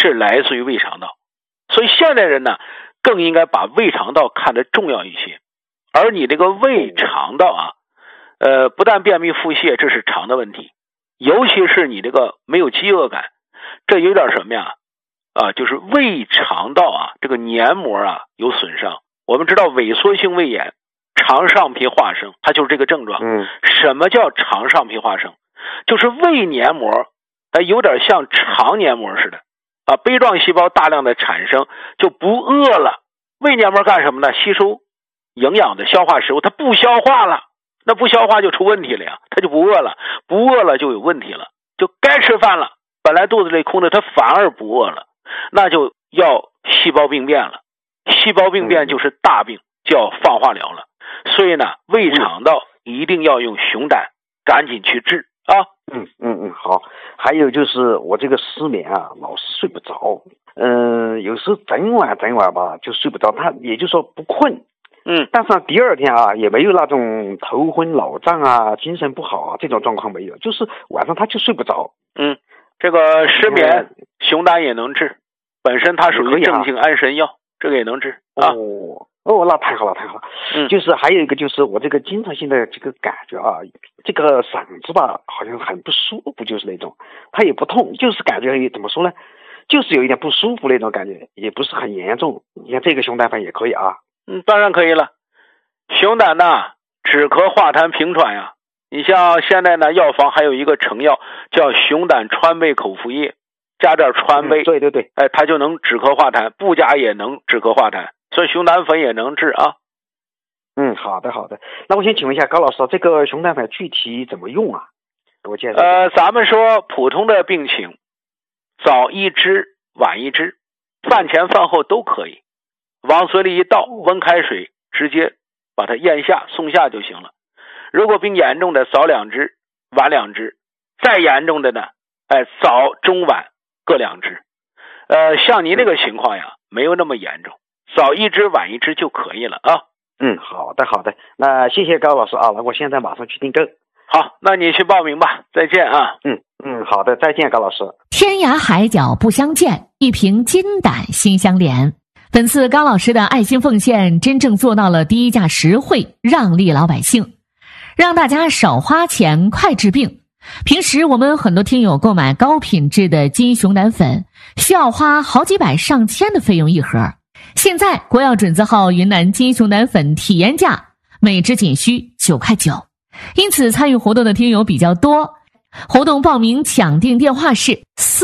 是来自于胃肠道。所以现代人呢，更应该把胃肠道看得重要一些。而你这个胃肠道啊，不但便秘腹泻，这是肠的问题，尤其是你这个没有饥饿感，这有点什么呀？就是胃肠道啊，这个黏膜啊有损伤。我们知道萎缩性胃炎，肠上皮化生，它就是这个症状。什么叫肠上皮化生？就是胃黏膜，有点像肠黏膜似的啊，杯状细胞大量的产生，就不饿了。胃黏膜干什么呢？吸收营养的，消化食物，它不消化了，那不消化就出问题了呀，它就不饿了，不饿了就有问题了，就该吃饭了，本来肚子里空的，它反而不饿了，那就要细胞病变了，细胞病变就是大病，就要放化疗了。所以呢，胃肠道一定要用熊胆，赶紧去治啊。 好。还有就是我这个失眠啊，老是睡不着，有时整晚吧就睡不着，他也就是说不困。但是第二天啊，也没有那种头昏脑胀啊、精神不好啊这种状况没有，就是晚上他就睡不着。 这个失眠，熊胆也能治，本身它属于镇静安神药，这个也能治啊。 那太好了。就是还有一个就是我这个经常性的这个感觉啊，这个嗓子吧好像很不舒服，就是那种，它也不痛，就是感觉怎么说呢，就是有一点不舒服那种感觉，也不是很严重。你看这个熊胆粉也可以啊。 当然可以了。熊胆呢，止咳化痰平喘呀。你像现在呢，药房还有一个成药叫熊胆川贝口服液，加点川贝， 对， 它就能止咳化痰，不加也能止咳化痰，所以熊胆粉也能治啊。 好的。那我先请问一下高老师，这个熊胆粉具体怎么用啊？给我介绍一下。 咱们说普通的病情，早一支晚一支，饭前饭后都可以，往嘴里一倒，温开水直接把它咽下送下就行了。如果病严重的，早2支晚2支，再严重的呢，早中晚各2支。像您这个情况呀，没有那么严重，早1支晚1支就可以了啊。 好的，那谢谢高老师啊，那我现在马上去订购。 好，那你去报名吧，再见啊。 好的，再见高老师。 天涯海角不相见，一瓶金胆心相连。本次高老师的爱心奉献真正做到了低价实惠，让利老百姓，让大家少花钱快治病。平时我们很多听友购买高品质的金熊胆粉需要花好几百上千的费用一盒，现在国药准字号云南金熊胆粉体验价每支仅需9块9，因此参与活动的听友比较多。活动报名抢订电话是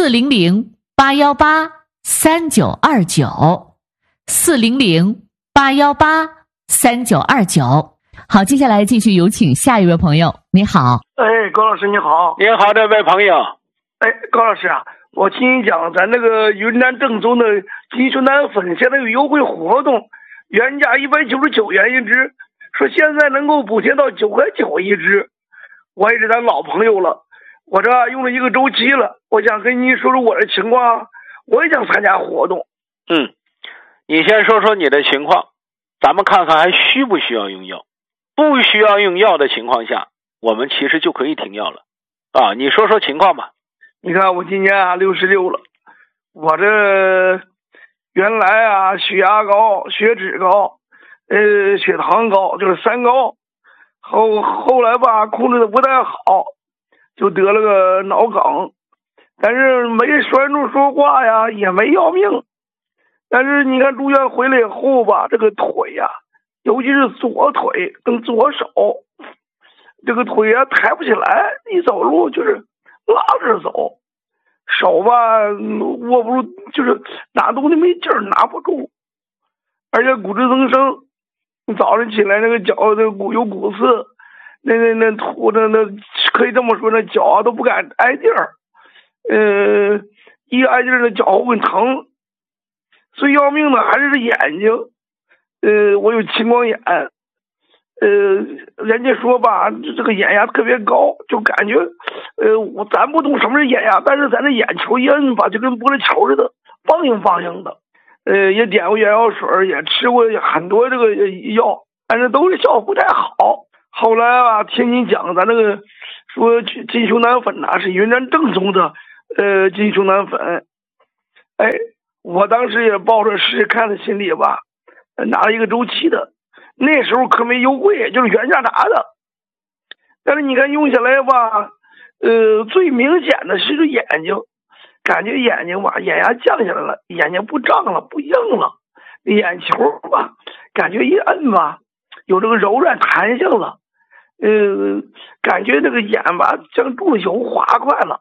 400-818-3929，400-818-3929。好，接下来继续有请下一位朋友。你好。 高老师你好。 你好，这位朋友。 高老师啊，我听你讲咱那个云南正宗的金熊胆粉现在有优惠活动，原价199元一支，说现在能够补贴到9块9一支。我也是咱老朋友了，我这用了1个周期了，我想跟您说说我的情况，我也想参加活动。 你先说说你的情况，咱们看看还需不需要用药。不需要用药的情况下，我们其实就可以停药了啊。你说说情况吧。 你看我今年66了，我这原来血压高、血脂高、血糖高，就是3高。后来吧控制的不太好，就得了个脑梗，但是没拴住说话呀，也没要命。但是你看住院回来以后吧，这个腿呀，尤其是左腿跟左手，这个腿啊抬不起来，一走路就是拉着走，手吧握不住，就是拿东西没劲儿，拿不住，而且骨质增生。早上起来那个脚有骨刺，那可以这么说，那脚啊都不敢挨地儿，一挨地儿的脚会疼。最要命的还是眼睛，我有青光眼，人家说吧，这个眼压特别高，就感觉，咱不懂什么是眼压，但是咱这眼球一摁吧，就跟玻璃球似的，放映的。也点过眼药水，也吃过很多这个药，但是都是效果不太好。后来听你讲咱这个说金熊胆粉是云南正宗的金熊胆粉， 我当时也抱着试试看的心理吧，拿了一个周期的，那时候可没优惠，就是原价拿的。但是你看用下来吧，最明显的是眼睛，感觉眼睛吧，眼压降下来了，眼睛不胀了，不硬了，眼球吧，感觉一摁吧，有这个柔软弹性了，感觉这个眼吧，像注球滑快了，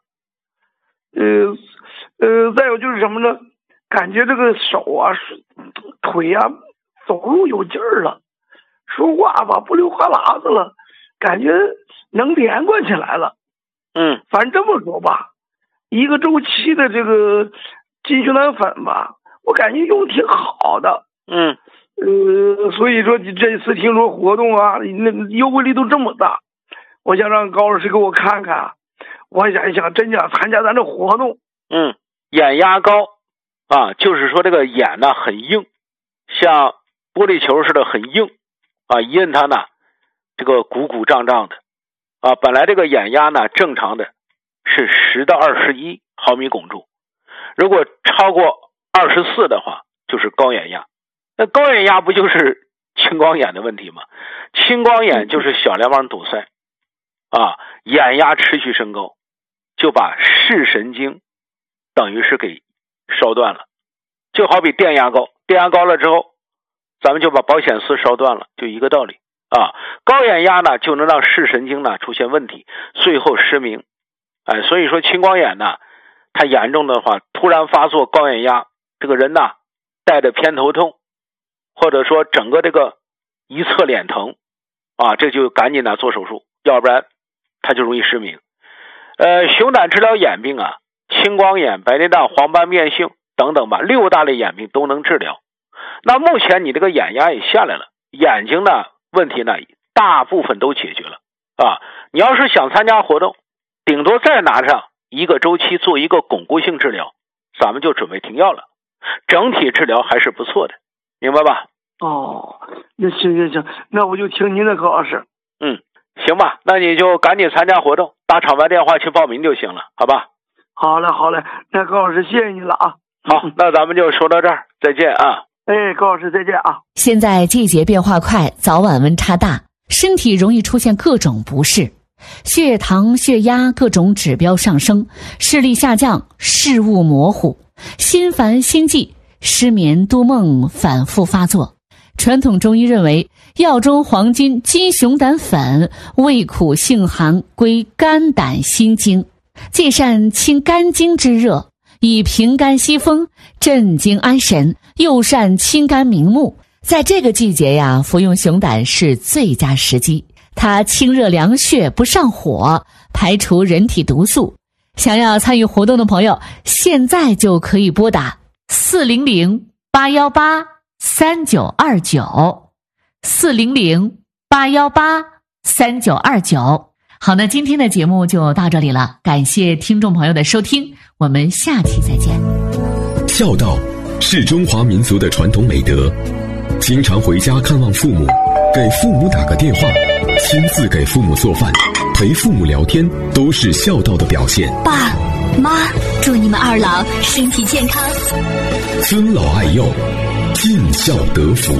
再有就是什么呢？感觉这个手啊、腿啊，走路有劲儿了，说话吧不流哈喇子了，感觉能连贯起来了。反正这么说吧，一个周期的这个金熊胆粉吧，我感觉用挺好的。所以说你这次听说活动啊，那优惠力度这么大，我想让高老师给我看看，我想真想参加咱这活动。 眼压高啊，就是说这个眼呢很硬，像玻璃球似的很硬啊，一摁它呢，这个鼓鼓胀胀的啊。本来这个眼压呢正常的是10到21毫米汞柱，如果超过24的话，就是高眼压。那高眼压不就是青光眼的问题吗？青光眼就是小联网堵塞啊，眼压持续升高，就把视神经等于是给烧断了，就好比电压高，电压高了之后，咱们就把保险丝烧断了，就一个道理啊。高眼压呢，就能让视神经呢出现问题，最后失明。所以说青光眼呢，它严重的话，突然发作高眼压，这个人呢带着偏头痛，或者说整个这个一侧脸疼啊，这就赶紧的做手术，要不然他就容易失明。熊胆治疗眼病啊，青光眼、白内障、黄斑变性等等吧，6大类眼病都能治疗。那目前你这个眼压也下来了，眼睛呢问题呢大部分都解决了啊。你要是想参加活动，顶多再拿上一个周期做一个巩固性治疗，咱们就准备停药了。整体治疗还是不错的，明白吧？ 那行，那我就听您的，高老师。 行吧，那你就赶紧参加活动，打场外电话去报名就行了，好吧？ 好嘞，那高老师谢谢你了啊。 好，那咱们就说到这儿，再见啊。 高老师再见啊。 现在季节变化快，早晚温差大，身体容易出现各种不适，血糖、血压各种指标上升，视力下降，视物模糊，心烦心悸，失眠多梦反复发作。传统中医认为，药中黄金金熊胆粉味苦性寒，归肝胆心经，既善清肝经之热，以平肝息风，镇惊安神，又善清肝明目。在这个季节呀，服用熊胆是最佳时机。它清热凉血，不上火，排除人体毒素。想要参与活动的朋友，现在就可以拨打400-818-3929，400-818-3929。好，那今天的节目就到这里了，感谢听众朋友的收听，我们下期再见。 孝道是中华民族的传统美德，经常回家看望父母，给父母打个电话，亲自给父母做饭，陪父母聊天，都是孝道的表现。 爸妈，祝你们二老身体健康， 尊老爱幼，尽孝得福。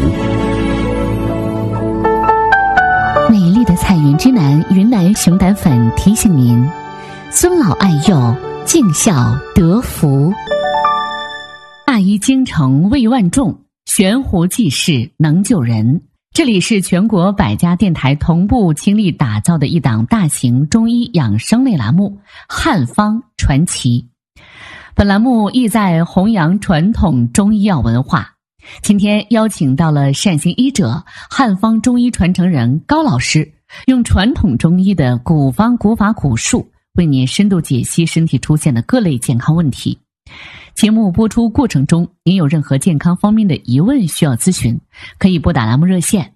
美丽的彩云之南云南熊胆粉提醒您：尊老爱幼，尽孝得福。大医精诚，为万众，悬壶济世，能救人。这里是全国100家电台同步倾力打造的一档大型中医养生类栏目《汉方传奇》。本栏目意在弘扬传统中医药文化。今天邀请到了善行医者、汉方中医传承人高老师，用传统中医的古方古法古术，为您深度解析身体出现的各类健康问题。节目播出过程中，您有任何健康方面的疑问需要咨询，可以拨打栏目热线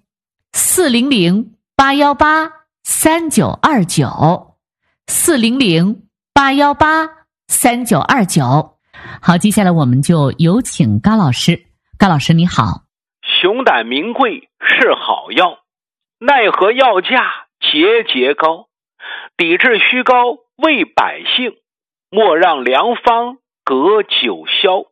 400-818-3929，400-818-3929。好，接下来我们就有请高老师。高老师你好。 熊胆名贵是好药，奈何药价节节高，抵制虚高为百姓，莫让良方隔九霄。